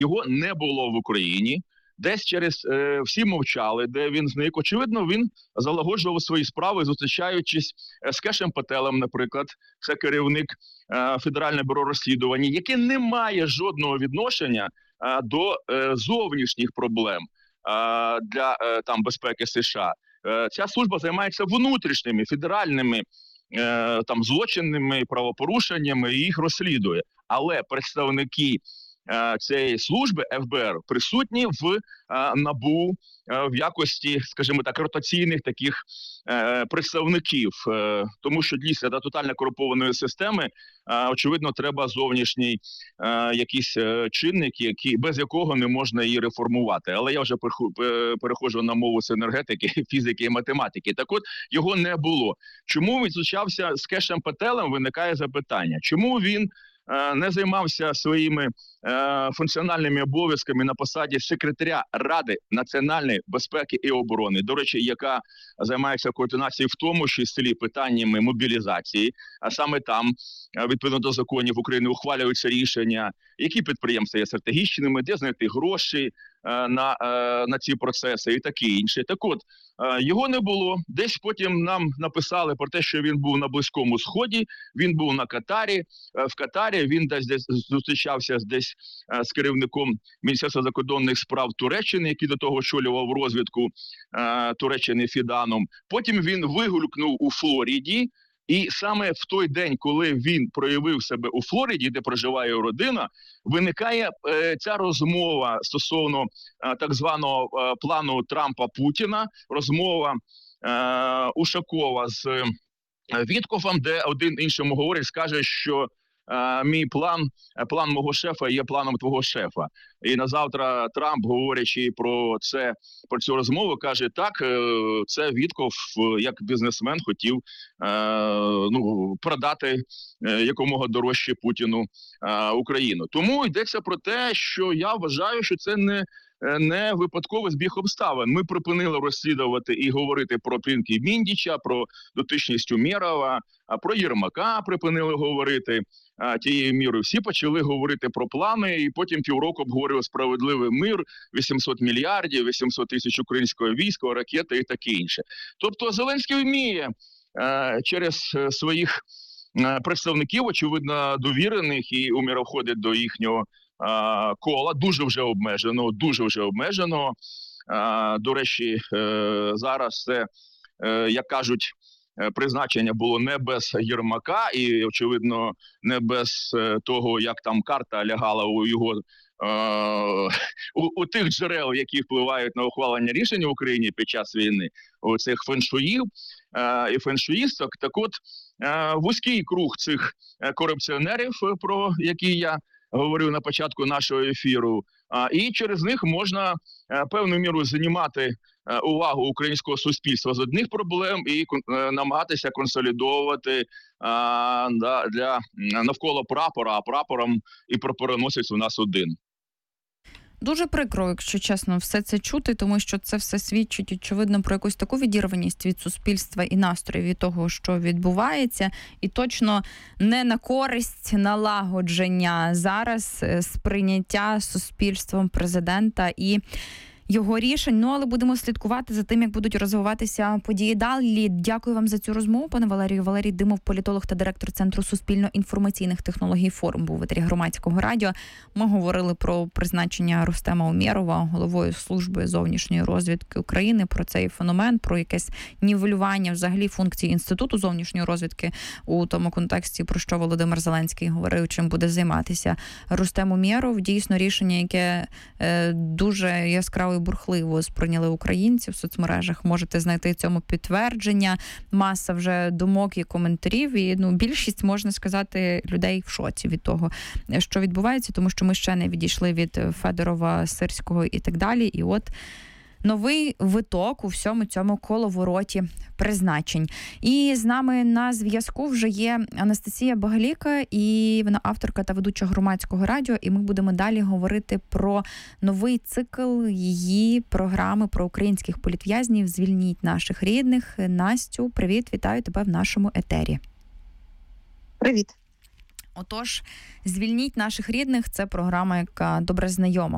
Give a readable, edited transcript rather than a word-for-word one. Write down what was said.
Його не було в Україні. Десь через всі мовчали, де він зник. Очевидно, він залагоджував свої справи, зустрічаючись з Кешем Пателем, наприклад, це керівник Федерального бюро розслідувань, яке не має жодного відношення до зовнішніх проблем для безпеки США. Ця служба займається внутрішніми, федеральними злочинними правопорушеннями і їх розслідує. Але представники цієї служби ФБР присутні в НАБУ в якості, скажімо так, ротаційних таких представників. Тому що дійсно до тотально корумпованої системи, очевидно, треба зовнішній якийсь чинник, без якого не можна її реформувати. Але я вже переходжу на мову з енергетики, фізики і математики. Так от, його не було. Чому він зустрічався з Кешем Пателем, виникає запитання. Чому він не займався своїми функціональними обов'язками на посаді секретаря Ради національної безпеки і оборони, до речі, яка займається координацією в тому числі питаннями мобілізації, а саме там, відповідно до законів України, ухвалюються рішення, які підприємства є стратегічними, де знайти гроші на ці процеси і таке інше. Так от, його не було. Десь потім нам написали про те, що він був на Близькому Сході, він був на Катарі. В Катарі він десь зустрічався з керівником Міністерства закордонних справ Туреччини, який до того очолював розвідку Туреччини Фіданом. Потім він вигулькнув у Флориді. І саме в той день, коли він проявив себе у Флориді, де проживає його родина, виникає ця розмова стосовно так званого плану Трампа-Путіна, розмова Ушакова з Віткофом, де один іншому говорить, скаже, що мій план мого шефа є планом твого шефа. І на завтра Трамп, говорячи про цю розмову, каже, так, це Вітков, як бізнесмен, хотів продати якомога дорожче Путіну Україну. Тому йдеться про те, що я вважаю, що це не випадковий збіг обставин. Ми припинили розслідувати і говорити про Плінки Міндіча, про дотичність Умєрова, про Єрмака припинили говорити тією мірою. Всі почали говорити про плани, і потім півроку обговорювали справедливий мир, 800 мільярдів, 800 тисяч українського війська, ракети і таке інше. Тобто Зеленський вміє через своїх представників, очевидно, довірених, і Умєров входить до їхнього кола, дуже вже обмежено. До речі, зараз це, як кажуть, призначення було не без Єрмака і, очевидно, не без того, як там карта лягала у його у тих джерел, які впливають на ухвалення рішень в Україні під час війни, у цих феншуїв і феншуїсток. Так от, вузький круг цих корупціонерів, про які я говорив на початку нашого ефіру, і через них можна певною мірою знімати увагу українського суспільства з одних проблем і намагатися консолідовувати для навколо прапора, а прапором і прапороносець у нас один. Дуже прикро, якщо чесно, все це чути, тому що це все свідчить, очевидно, про якусь таку відірваність від суспільства і настроїв від того, що відбувається, і точно не на користь налагодження зараз сприйняття суспільством президента і його рішень. Але будемо слідкувати за тим, як будуть розвиватися події далі. Дякую вам за цю розмову, пане Валерію. Валерій Димов, політолог та директор Центру суспільно-інформаційних технологій «Форум», був в етері Громадського радіо. Ми говорили про призначення Рустема Умєрова головою служби зовнішньої розвідки України, про цей феномен, про якесь нівелювання взагалі функцій Інституту зовнішньої розвідки у тому контексті, про що Володимир Зеленський говорив, чим буде займатися Рустем Умєров. Дійсно, рішення, яке дуже яскраво і бурхливо сприйняли українці в соцмережах. Можете знайти цьому підтвердження. Маса вже думок і коментарів. І більшість, можна сказати, людей в шоці від того, що відбувається, тому що ми ще не відійшли від Федорова, Сирського і так далі. І от новий виток у всьому цьому коловороті призначень. І з нами на зв'язку вже є Анастасія Багаліка, і вона авторка та ведуча Громадського радіо, і ми будемо далі говорити про новий цикл її програми про українських політв'язнів «Звільніть наших рідних». Настю, привіт, вітаю тебе в нашому етері. Привіт. Отож, «Звільніть наших рідних» – це програма, яка добре знайома